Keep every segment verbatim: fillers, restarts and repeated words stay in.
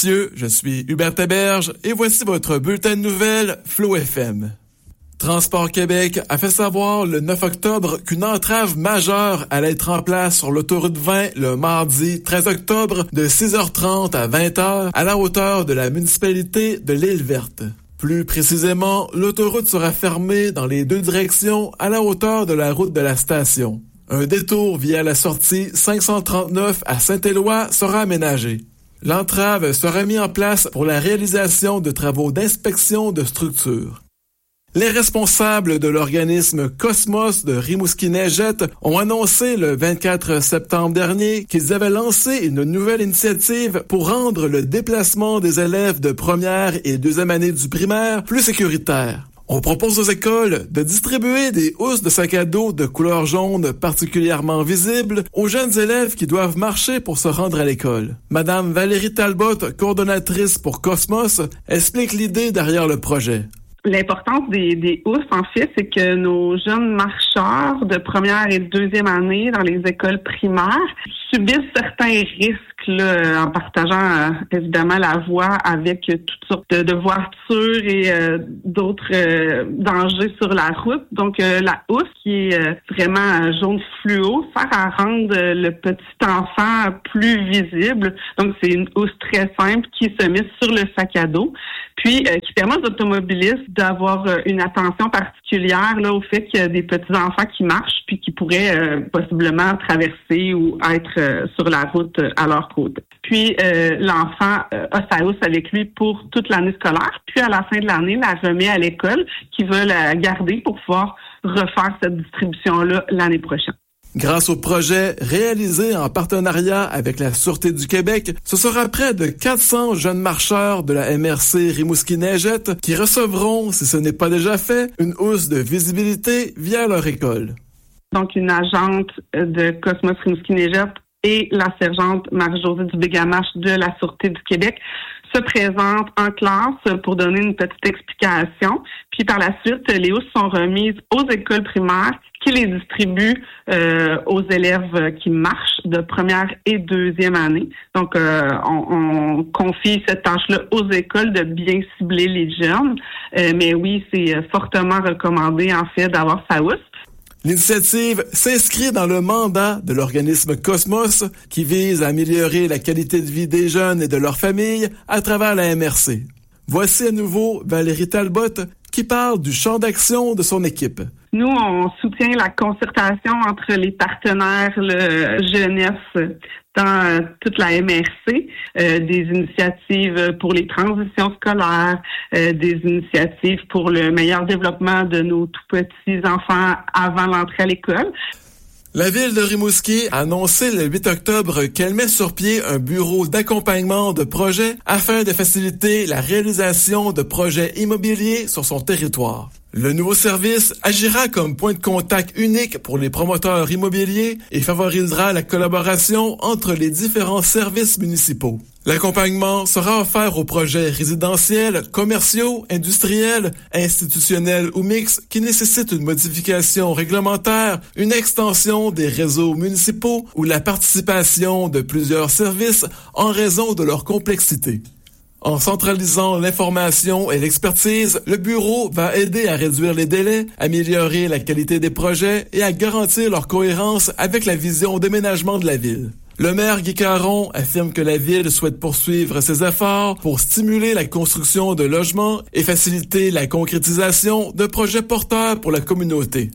Monsieur, je suis Hubert Taberge et voici votre bulletin de nouvelles Flow F M. Transport Québec a fait savoir le neuf octobre qu'une entrave majeure allait être en place sur l'autoroute vingt le mardi treize octobre de six heures trente à vingt heures à la hauteur de la municipalité de l'Île-Verte. Plus précisément, l'autoroute sera fermée dans les deux directions à la hauteur de la route de la station. Un détour via la sortie cinq cent trente-neuf à Saint-Éloi sera aménagé. L'entrave sera mise en place pour la réalisation de travaux d'inspection de structures. Les responsables de l'organisme Cosmos de Rimouski-Neigette ont annoncé le vingt-quatre septembre dernier qu'ils avaient lancé une nouvelle initiative pour rendre le déplacement des élèves de première et deuxième année du primaire plus sécuritaire. On propose aux écoles de distribuer des housses de sac à dos de couleur jaune particulièrement visibles aux jeunes élèves qui doivent marcher pour se rendre à l'école. Madame Valérie Talbot, coordonnatrice pour Cosmos, explique l'idée derrière le projet. L'importance des, des housses, en fait, c'est que nos jeunes marcheurs de première et deuxième année dans les écoles primaires subissent certains risques là, en partageant euh, évidemment la voie avec toutes sortes de, de voitures et euh, d'autres euh, dangers sur la route. Donc, euh, la housse qui est euh, vraiment jaune fluo sert à rendre euh, le petit enfant plus visible. Donc, c'est une housse très simple qui se met sur le sac à dos, puis euh, qui permet aux automobilistes d'avoir euh, une attention particulière là au fait qu'il y a des petits enfants qui marchent puis qui pourraient euh, possiblement traverser ou être euh, sur la route euh, à leur côté. Puis euh, l'enfant euh, a sa housse avec lui pour toute l'année scolaire, puis à la fin de l'année, la remet à l'école qui va la garder pour pouvoir refaire cette distribution-là l'année prochaine. Grâce au projet réalisé en partenariat avec la Sûreté du Québec, ce sera près de quatre cents jeunes marcheurs de la M R C Rimouski-Neigette qui recevront, si ce n'est pas déjà fait, une housse de visibilité via leur école. Donc, une agente de Cosmos Rimouski-Neigette et la sergente Marie-Josée Dubé-Gamache de la Sûreté du Québec se présentent en classe pour donner une petite explication. Puis par la suite, les housses sont remises aux écoles primaires qui les distribuent euh, aux élèves qui marchent de première et deuxième année. Donc, euh, on, on confie cette tâche-là aux écoles de bien cibler les jeunes. Euh, mais oui, c'est fortement recommandé, en fait, d'avoir sa housse. L'initiative s'inscrit dans le mandat de l'organisme Cosmos qui vise à améliorer la qualité de vie des jeunes et de leurs familles à travers la M R C. Voici à nouveau Valérie Talbot qui parle du champ d'action de son équipe. Nous, on soutient la concertation entre les partenaires le jeunesse dans euh, toute la M R C, euh, des initiatives pour les transitions scolaires, euh, des initiatives pour le meilleur développement de nos tout petits enfants avant l'entrée à l'école. La ville de Rimouski a annoncé le huit octobre qu'elle met sur pied un bureau d'accompagnement de projets afin de faciliter la réalisation de projets immobiliers sur son territoire. Le nouveau service agira comme point de contact unique pour les promoteurs immobiliers et favorisera la collaboration entre les différents services municipaux. L'accompagnement sera offert aux projets résidentiels, commerciaux, industriels, institutionnels ou mixtes qui nécessitent une modification réglementaire, une extension des réseaux municipaux ou la participation de plusieurs services en raison de leur complexité. En centralisant l'information et l'expertise, le bureau va aider à réduire les délais, améliorer la qualité des projets et à garantir leur cohérence avec la vision d'aménagement de la ville. Le maire Guy Caron affirme que la ville souhaite poursuivre ses efforts pour stimuler la construction de logements et faciliter la concrétisation de projets porteurs pour la communauté.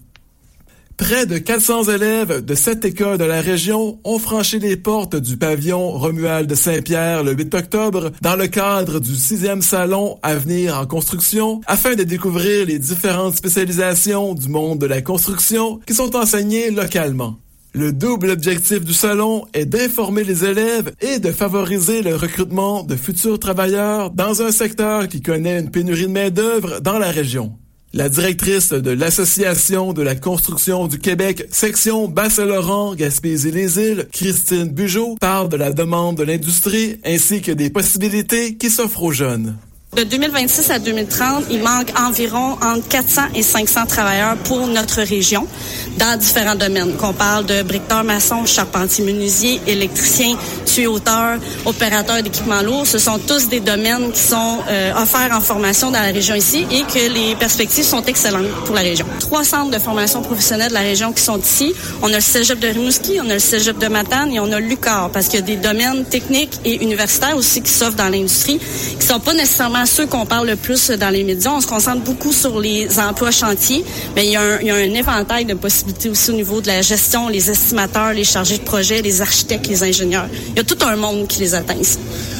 Près de quatre cents élèves de sept écoles de la région ont franchi les portes du pavillon Romuald de Saint-Pierre le huit octobre dans le cadre du sixième salon Avenir en construction afin de découvrir les différentes spécialisations du monde de la construction qui sont enseignées localement. Le double objectif du salon est d'informer les élèves et de favoriser le recrutement de futurs travailleurs dans un secteur qui connaît une pénurie de main-d'œuvre dans la région. La directrice de l'Association de la construction du Québec, section Bas-Saint-Laurent, Gaspésie-les-Îles, Christine Bugeaud, parle de la demande de l'industrie ainsi que des possibilités qui s'offrent aux jeunes. De deux mille vingt-six à deux mille trente, il manque environ entre quatre cents et cinq cents travailleurs pour notre région dans différents domaines. Qu'on parle de briqueteurs maçons, charpentiers menuisiers, électriciens, tuyauteur, opérateurs d'équipements lourds. Ce sont tous des domaines qui sont euh, offerts en formation dans la région ici et que les perspectives sont excellentes pour la région. Trois centres de formation professionnelle de la région qui sont ici. On a le cégep de Rimouski, on a le cégep de Matane et on a l'U Q A R parce qu'il y a des domaines techniques et universitaires aussi qui s'offrent dans l'industrie, qui sont pas nécessairement ceux qu'on parle le plus dans les médias. On se concentre beaucoup sur les emplois chantiers, mais il y a un, il y a un éventail de possibilités aussi au niveau de la gestion, les estimateurs, les chargés de projet, les architectes, les ingénieurs. Il y a tout un monde qui les atteint ici.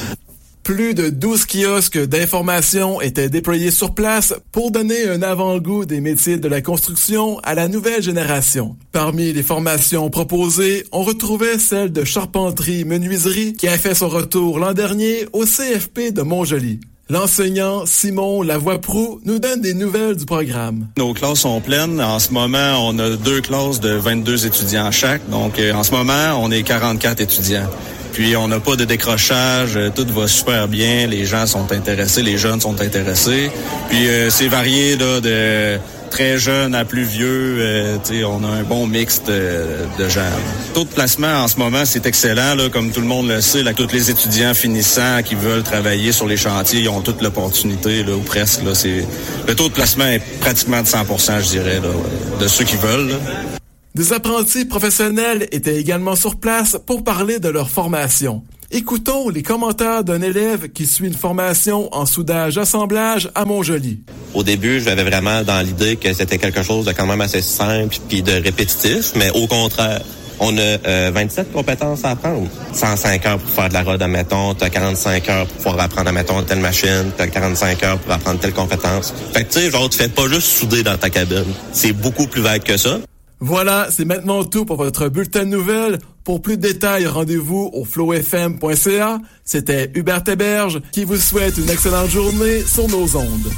Plus de douze kiosques d'information étaient déployés sur place pour donner un avant-goût des métiers de la construction à la nouvelle génération. Parmi les formations proposées, on retrouvait celle de charpenterie-menuiserie qui a fait son retour l'an dernier au C F P de Montjoly. L'enseignant Simon Lavoie-Proux nous donne des nouvelles du programme. Nos classes sont pleines. En ce moment, on a deux classes de vingt-deux étudiants chaque. Donc, en ce moment, on est quarante-quatre étudiants. Puis, on n'a pas de décrochage. Tout va super bien. Les gens sont intéressés. Les jeunes sont intéressés. Puis, euh, c'est varié là, de très jeunes à plus vieux. Euh, on a un bon mix de, de gens. Taux de placement, en ce moment, c'est excellent. Là, comme tout le monde le sait, là, tous les étudiants finissants qui veulent travailler sur les chantiers, ils ont toute l'opportunité, là, ou presque. Là, c'est, le taux de placement est pratiquement de cent pour cent, je dirais, là, de ceux qui veulent. Là. Des apprentis professionnels étaient également sur place pour parler de leur formation. Écoutons les commentaires d'un élève qui suit une formation en soudage-assemblage à Montjoly. Au début, j'avais vraiment dans l'idée que c'était quelque chose de quand même assez simple puis de répétitif, mais au contraire, on a euh, vingt-sept compétences à apprendre. cent cinq heures pour faire de la rod, admettons. T'as quarante-cinq heures pour pouvoir apprendre, admettons, telle machine. T'as quarante-cinq heures pour apprendre telle compétence. Fait que tu sais, genre, tu fais pas juste souder dans ta cabine. C'est beaucoup plus vague que ça. Voilà, c'est maintenant tout pour votre bulletin de nouvelles. Pour plus de détails, rendez-vous au flow f m point c a. C'était Hubert Héberge qui vous souhaite une excellente journée sur nos ondes.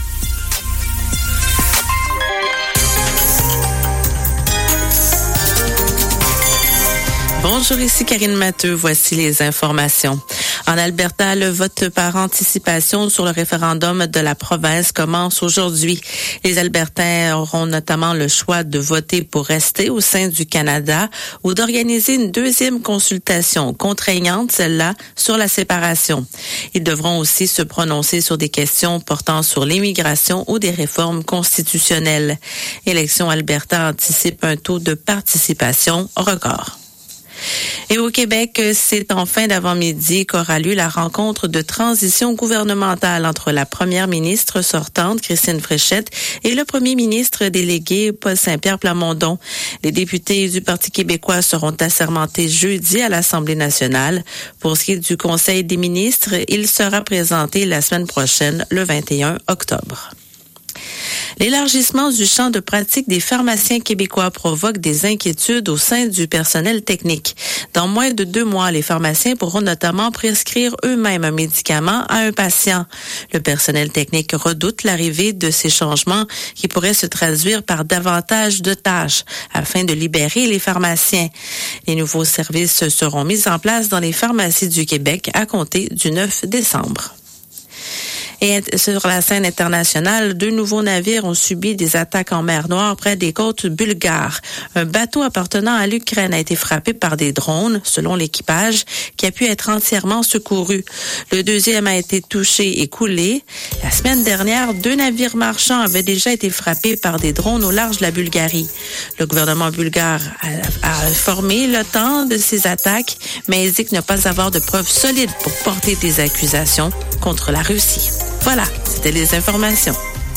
Bonjour, ici Karine Matteux. Voici les informations. En Alberta, le vote par anticipation sur le référendum de la province commence aujourd'hui. Les Albertains auront notamment le choix de voter pour rester au sein du Canada ou d'organiser une deuxième consultation contraignante, celle-là, sur la séparation. Ils devront aussi se prononcer sur des questions portant sur l'immigration ou des réformes constitutionnelles. Élections Alberta anticipe un taux de participation record. Et au Québec, c'est en fin d'avant-midi qu'aura lieu la rencontre de transition gouvernementale entre la première ministre sortante, Christine Fréchette, et le premier ministre délégué, Paul Saint-Pierre Plamondon. Les députés du Parti québécois seront assermentés jeudi à l'Assemblée nationale. Pour ce qui est du Conseil des ministres, il sera présenté la semaine prochaine, le vingt et un octobre. L'élargissement du champ de pratique des pharmaciens québécois provoque des inquiétudes au sein du personnel technique. Dans moins de deux mois, les pharmaciens pourront notamment prescrire eux-mêmes un médicament à un patient. Le personnel technique redoute l'arrivée de ces changements qui pourraient se traduire par davantage de tâches afin de libérer les pharmaciens. Les nouveaux services seront mis en place dans les pharmacies du Québec à compter du neuf décembre. Et sur la scène internationale, deux nouveaux navires ont subi des attaques en mer Noire près des côtes bulgares. Un bateau appartenant à l'Ukraine a été frappé par des drones, selon l'équipage, qui a pu être entièrement secouru. Le deuxième a été touché et coulé. La semaine dernière, deux navires marchands avaient déjà été frappés par des drones au large de la Bulgarie. Le gouvernement bulgare a, a informé l'OTAN de ces attaques, mais indique ne pas avoir de preuves solides pour porter des accusations contre la Russie. Voilà, c'était les informations.